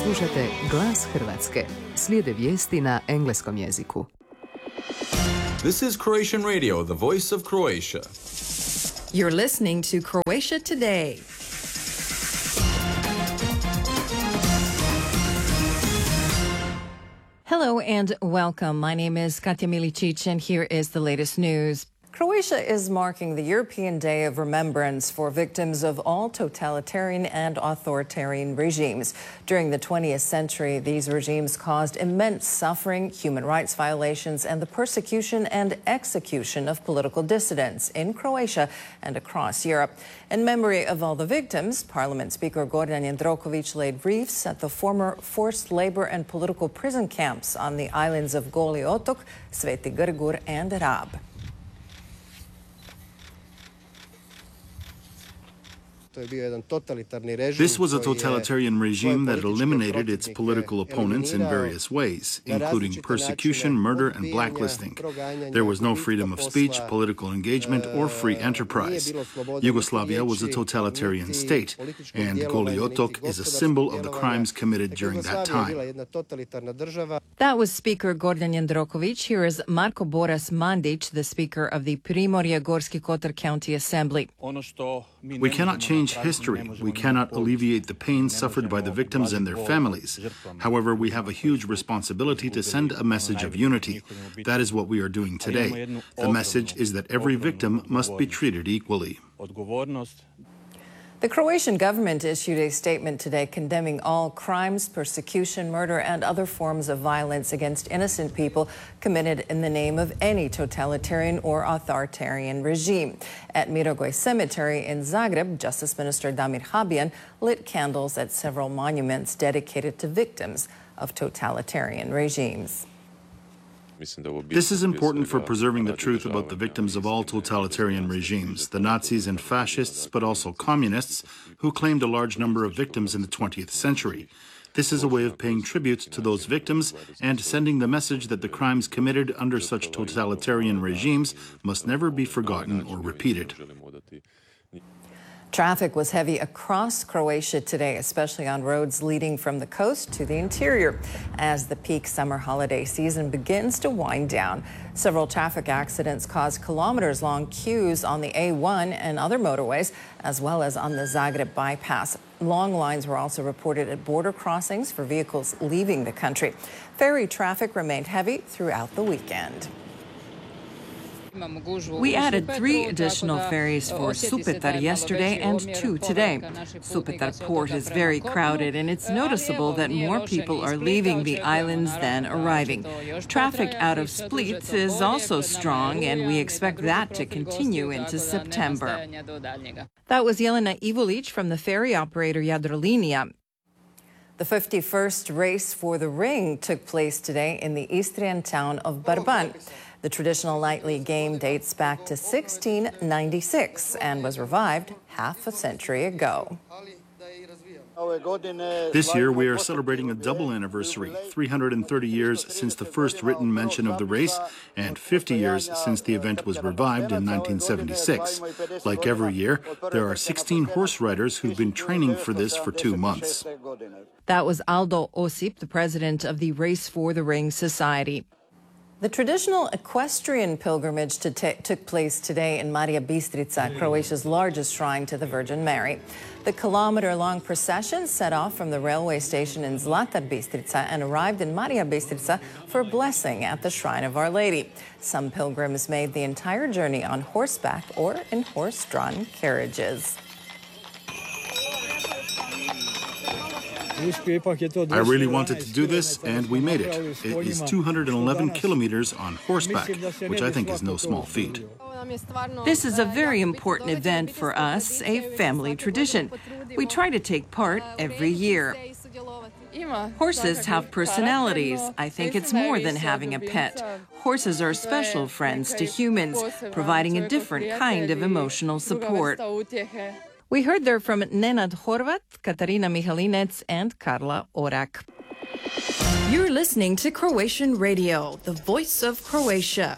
Slušate Glas Hrvatske. Slijede vijesti na engleskom jeziku. This is Croatian Radio, the voice of Croatia. You're listening to Croatia Today. Hello and welcome. My name is Katja Milicic and here is the latest news. Croatia is marking the European Day of Remembrance for victims of all totalitarian and authoritarian regimes. During the 20th century, these regimes caused immense suffering, human rights violations, and the persecution and execution of political dissidents in Croatia and across Europe. In memory of all the victims, Parliament Speaker Gordan Jandrokovic laid wreaths at the former forced labor and political prison camps on the islands of Goli Otok, Sveti Grgur, and Rab. This was a totalitarian regime that eliminated its political opponents in various ways, including persecution, murder, and blacklisting. There was no freedom of speech, political engagement, or free enterprise. Yugoslavia was a totalitarian state, and Goli Otok is a symbol of the crimes committed during that time. That was Speaker Gordan Jandrokovic. Here is Marko Boras Mandić, the Speaker of the Primorje-Gorski Kotar County Assembly. We cannot change history. We cannot alleviate the pain suffered by the victims and their families. However, we have a huge responsibility to send a message of unity. That is what we are doing today. The message is that every victim must be treated equally. The Croatian government issued a statement today condemning all crimes, persecution, murder, and other forms of violence against innocent people committed in the name of any totalitarian or authoritarian regime. At Mirogoj Cemetery in Zagreb, Justice Minister Damir Habijan lit candles at several monuments dedicated to victims of totalitarian regimes. This is important for preserving the truth about the victims of all totalitarian regimes, the Nazis and fascists, but also communists, who claimed a large number of victims in the 20th century. This is a way of paying tribute to those victims and sending the message that the crimes committed under such totalitarian regimes must never be forgotten or repeated. Traffic was heavy across Croatia today, especially on roads leading from the coast to the interior, as the peak summer holiday season begins to wind down. Several traffic accidents caused kilometers-long queues on the A1 and other motorways, as well as on the Zagreb bypass. Long lines were also reported at border crossings for vehicles leaving the country. Ferry traffic remained heavy throughout the weekend. We added 3 additional ferries for Supetar yesterday and 2 today. Supetar port is very crowded and it's noticeable that more people are leaving the islands than arriving. Traffic out of Split is also strong and we expect that to continue into September. That was Jelena Ivolić from the ferry operator Jadrolinija. The 51st race for the ring took place today in the Istrian town of Barban. The traditional nightly game dates back to 1696 and was revived half a century ago. This year, we are celebrating a double anniversary, 330 years since the first written mention of the race and 50 years since the event was revived in 1976. Like every year, there are 16 horse riders who've been training for this for 2 months. That was Aldo Osip, the president of the Race for the Ring Society. The traditional equestrian pilgrimage took place today in Marija Bistrica, Croatia's largest shrine to the Virgin Mary. The kilometer-long procession set off from the railway station in Zlatar Bistrica and arrived in Marija Bistrica for a blessing at the Shrine of Our Lady. Some pilgrims made the entire journey on horseback or in horse-drawn carriages. I really wanted to do this, and we made it. It is 211 kilometers on horseback, which I think is no small feat. This is a very important event for us, a family tradition. We try to take part every year. Horses have personalities. I think it's more than having a pet. Horses are special friends to humans, providing a different kind of emotional support. We heard there from Nenad Horvat, Katarina Mihalinec, and Karla Orak. You're listening to Croatian Radio, the voice of Croatia.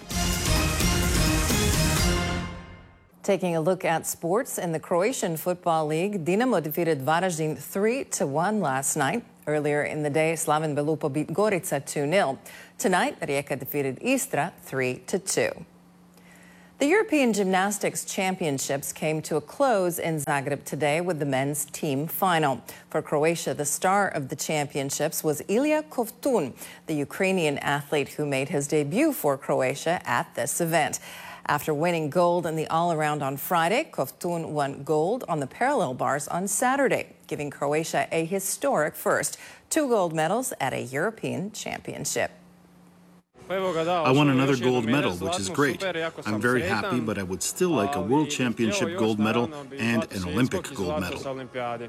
Taking a look at sports in the Croatian Football League, Dinamo defeated Varaždin 3-1 last night. Earlier in the day, Slaven Belupo beat Gorica 2-0. Tonight, Rijeka defeated Istra 3-2. The European Gymnastics Championships came to a close in Zagreb today with the men's team final. For Croatia, the star of the championships was Ilya Kovtun, the Ukrainian athlete who made his debut for Croatia at this event. After winning gold in the all-around on Friday, Kovtun won gold on the parallel bars on Saturday, giving Croatia a historic first, 2 gold medals at a European championship. I won another gold medal, which is great. I'm very happy, but I would still like a World Championship gold medal and an Olympic gold medal.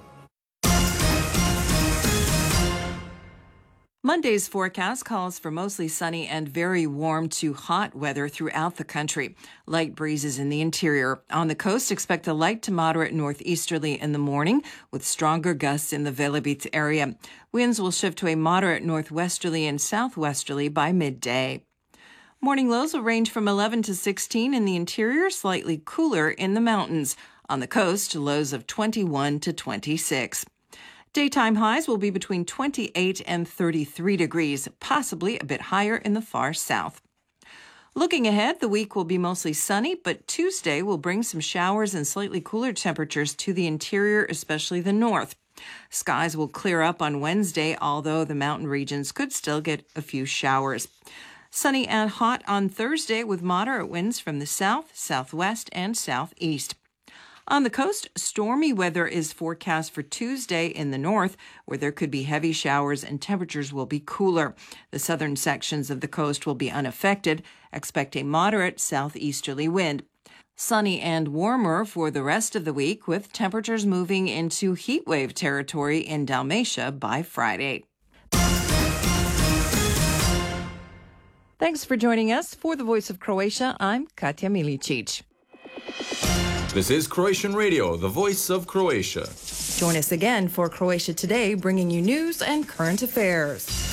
Monday's forecast calls for mostly sunny and very warm to hot weather throughout the country. Light breezes in the interior. On the coast, expect a light to moderate northeasterly in the morning with stronger gusts in the Velebit area. Winds will shift to a moderate northwesterly and southwesterly by midday. Morning lows will range from 11 to 16 in the interior, slightly cooler in the mountains. On the coast, lows of 21 to 26. Daytime highs will be between 28 and 33 degrees, possibly a bit higher in the far south. Looking ahead, the week will be mostly sunny, but Tuesday will bring some showers and slightly cooler temperatures to the interior, especially the north. Skies will clear up on Wednesday, although the mountain regions could still get a few showers. Sunny and hot on Thursday with moderate winds from the south, southwest, and southeast. On the coast, stormy weather is forecast for Tuesday in the north, where there could be heavy showers and temperatures will be cooler. The southern sections of the coast will be unaffected. Expect a moderate southeasterly wind. Sunny and warmer for the rest of the week, with temperatures moving into heatwave territory in Dalmatia by Friday. Thanks for joining us. For the Voice of Croatia, I'm Katja Milicic. This is Croatian Radio, the voice of Croatia. Join us again for Croatia Today, bringing you news and current affairs.